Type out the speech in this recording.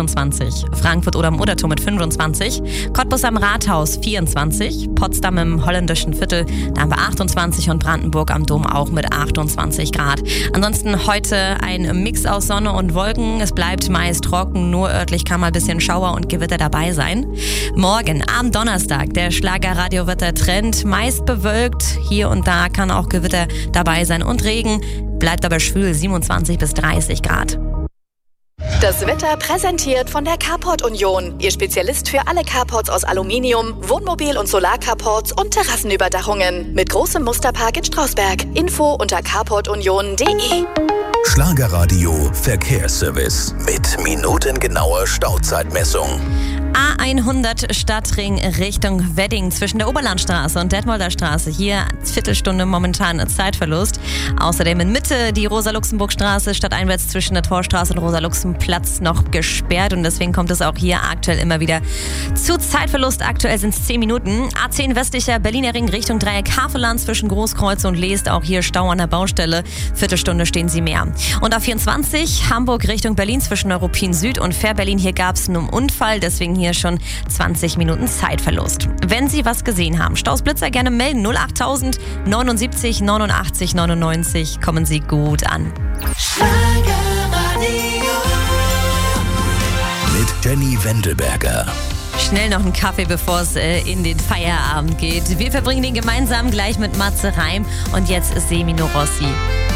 28, Frankfurt oder am Oderturm mit 25, Cottbus am Rathaus 24, Potsdam im holländischen Viertel, da haben wir 28 und Brandenburg am Dom auch mit 28 Grad. Ansonsten heute ein Mix aus Sonne und Wolken. Es bleibt meist trocken, nur örtlich kann mal ein bisschen Schauer und Gewitter dabei sein. Morgen, am Donnerstag, der Schlagerradio-Wetter-Trend, meist bewölkt. Hier und da kann auch Gewitter dabei sein und Regen. Bleibt aber schwül, 27 bis 30 Grad. Das Wetter präsentiert von der Carport Union. Ihr Spezialist für alle Carports aus Aluminium, Wohnmobil- und Solarcarports und Terrassenüberdachungen. Mit großem Musterpark in Strausberg. Info unter carportunion.de. Schlagerradio Verkehrsservice mit minutengenauer Stauzeitmessung. A100 Stadtring Richtung Wedding zwischen der Oberlandstraße und Detmolder Straße. Hier Viertelstunde momentan Zeitverlust. Außerdem in Mitte die Rosa-Luxemburg-Straße stadteinwärts zwischen der Torstraße und Rosa-Luxemburg-Platz noch gesperrt. Und deswegen kommt es auch hier aktuell immer wieder zu Zeitverlust. Aktuell sind es 10 Minuten. A10 westlicher Berliner Ring Richtung Dreieck Havelland zwischen Großkreuz und Leest. Auch hier Stau an der Baustelle. Viertelstunde stehen Sie mehr. Und A24 Hamburg Richtung Berlin zwischen Neuruppin Süd und Fährberlin. Hier gab es einen Unfall, deswegen hier schon 20 Minuten Zeitverlust. Wenn Sie was gesehen haben, Stausblitzer gerne melden. 08000 79 89 99. Kommen Sie gut an. Mit Jenny Wendelberger. Schnell noch einen Kaffee, bevor es in den Feierabend geht. Wir verbringen den gemeinsam gleich mit Matze Reim und jetzt ist Semino Rossi.